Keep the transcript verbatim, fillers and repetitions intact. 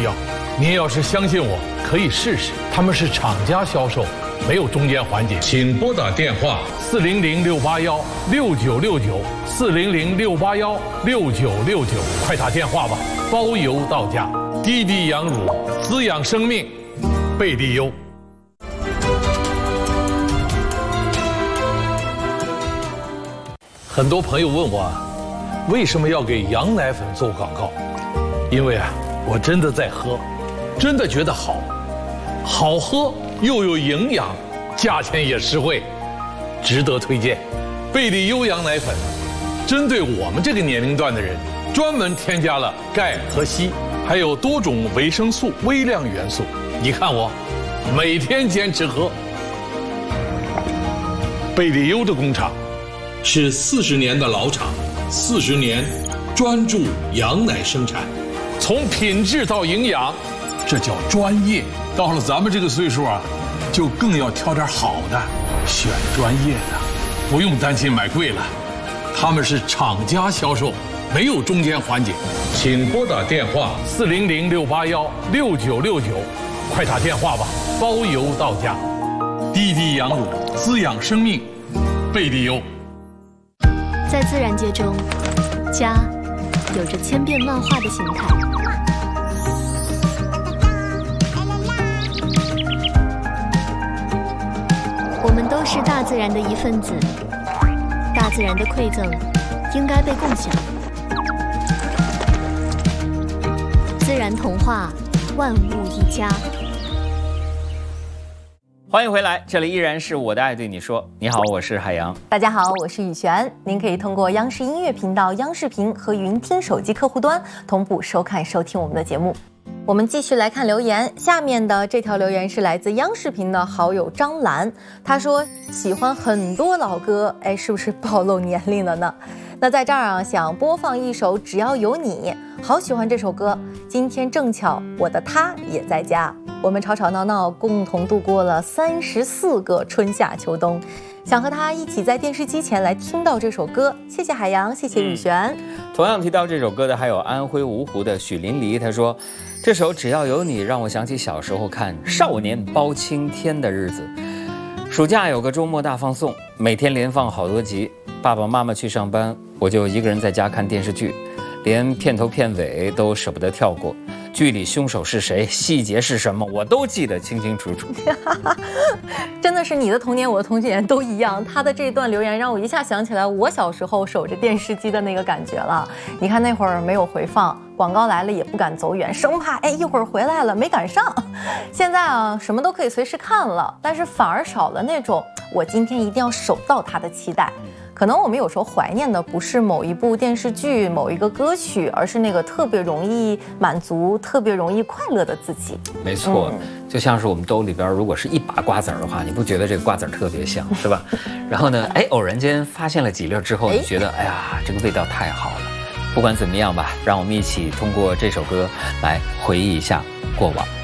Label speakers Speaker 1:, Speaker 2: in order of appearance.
Speaker 1: 要。您要是相信我，可以试试，他们是厂家销售，没有中间环节。请拨打电话四零零六八幺六九六九四零零六八幺六九六九，快打电话吧，包邮到家。滴滴羊乳滋养生命，贝利优。很多朋友问我啊，为什么要给羊奶粉做广告？因为啊，我真的在喝，真的觉得好，好喝又有营养，价钱也实惠，值得推荐。贝利优羊奶粉，针对我们这个年龄段的人，专门添加了钙和硒，还有多种维生素、微量元素。你看我，每天坚持喝。贝利优的工厂是四十年的老厂，四十年专注羊奶生产，从品质到营养，这叫专业。到了咱们这个岁数啊，就更要挑点好的，选专业的，不用担心买贵了。他们是厂家销售，没有中间环节。请拨打电话四零零六八幺六九六九，快打电话吧，包邮到家。滴滴羊乳滋养生命，贝利优。
Speaker 2: 在自然界中，家有着千变万化的形态。我们都是大自然的一份子，大自然的馈赠应该被共享。自然童话，万物一家。
Speaker 3: 欢迎回来，这里依然是我的爱对你说。你好，我是海洋。
Speaker 4: 大家好，我是雨璇。您可以通过央视音乐频道、央视频和云听手机客户端同步收看收听我们的节目。我们继续来看留言，下面的这条留言是来自央视频的好友张兰，他说喜欢很多老歌，哎，是不是暴露年龄了呢？那在这儿啊，想播放一首《只要有你》，好喜欢这首歌。今天正巧我的他也在家，我们吵吵闹闹，共同度过了三十四个春夏秋冬。想和他一起在电视机前来听到这首歌。谢谢海洋，谢谢雨璇。
Speaker 3: 嗯、同样提到这首歌的还有安徽芜湖的许林黎，他说这首《只要有你》让我想起小时候看《少年包青天》的日子。暑假有个周末大放送，每天连放好多集，爸爸妈妈去上班，我就一个人在家看电视剧，连片头片尾都舍不得跳过。剧里凶手是谁，细节是什么，我都记得清清楚楚。
Speaker 4: 真的是你的童年我的童年都一样。他的这段留言让我一下想起来我小时候守着电视机的那个感觉了。你看那会儿没有回放，广告来了也不敢走远，生怕哎一会儿回来了没赶上。现在啊什么都可以随时看了，但是反而少了那种我今天一定要守到它的期待。可能我们有时候怀念的不是某一部电视剧、某一个歌曲，而是那个特别容易满足、特别容易快乐的自己。
Speaker 3: 没错，嗯、就像是我们兜里边如果是一把瓜子儿的话，你不觉得这个瓜子儿特别香，是吧？然后呢，哎，偶然间发现了几粒之后，你觉得哎呀，这个味道太好了。不管怎么样吧，让我们一起通过这首歌来回忆一下过往。